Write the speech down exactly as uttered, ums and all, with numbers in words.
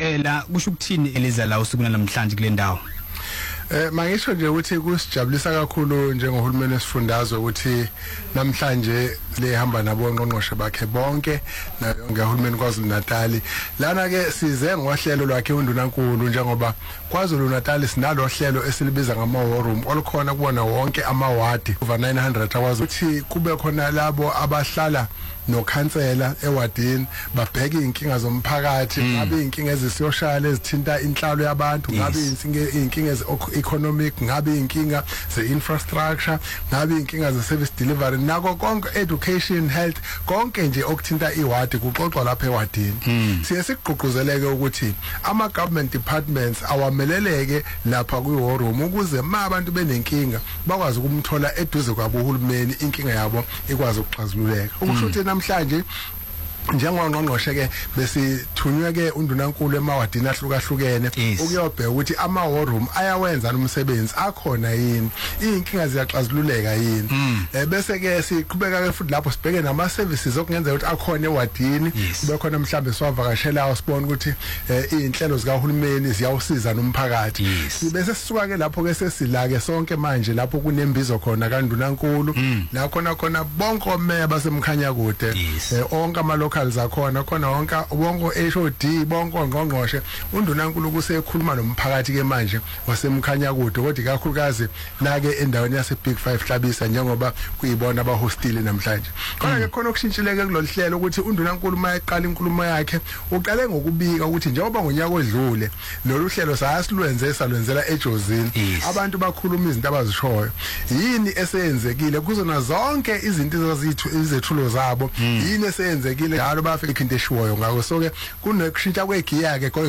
ukusekela kusho ukuthini eliza la usuku namhlanje kule ndawo? Eh mangisho nje ukuthi kusijabulisa kakhulu njengohulumeni wesifundazwe ukuthi namhlanje lehamba nabongqongqoshe bakhe bonke ngehulumeni kwaZulu Natal. Lana ke size ngohlelo lwakhe uNdunankulu njengoba kwaZulu Natal sinalo hlelo esilibiza ngama war room olukhona kubona wonke amawadi over nine hundred akwazi ukuthi kube khona labo abahlala nokhansela ewadini babheke inkinga zomphakathi, ngabe inkinga ezisocial ezithinta inhlalo yabantu, ngabe inkinga economic, ngabe inkinga ze-infrastructure, ngabe inkinga ze-service delivery, nako konke education, health, konke nje okuthinta iwadi kuxoxwa lapha ewadini. Siye sigqugquzeleke ukuthi ama government departments awameleleke lapha kwi-war room ukuze ma abantu benenkinga bakwazi ukumthola eduze kwabo uhulumeni, inkinga yabo ikwazi ukuxazululeka. Ukusho ukuthi namhlanje njengongqongqoshe ke besithunywe ke uNdunankulu emawadini ahlukahlukene ukuyobheka ukuthi ama war room ayawenza umsebenzi akhona yini, inkinga ziyaxazululeka yini. Eh bese ke siqhubeka ke futhi lapho sibheke nama services okungenza ukuthi akhona ewadini, kube khona mhlambe siwavakashela sibone ukuthi izinhlelo zikahulumeni ziyawusiza nomphakathi. Bese sisuka ke lapho ke sesila ke sonke manje lapho kunembizo khona kaNdunankulu la khona khona bonke omeya basemkhanya kude, onke ama local zakhona khona wonke wonke H O D bonke ongqongqoshe uNdunankulu kusekhuluma nomphakathi ke manje wasemkhanya kude, kodwa kakhulukazi la ke endaweni yase Big Five Hlabisa njengoba kuyibona abahostile namhlanje. Kodwa ke khona okushintshileke kulolu hlelo ukuthi uNdunankulu mayeqala inkulumo yakhe uqale ngokubika ukuthi njengoba ngonyaka odlule lolu hlelo sayasilwenze salwenzela eJozini, abantu bakhuluma izinto abazishoyo, yini eseyenzekile kuzona zonke izinto ezazithu izethulo zabo, yini eseyenzekile njalo bafika into eshiwoyo ngako. So ke kunekushintsha kwegiya ke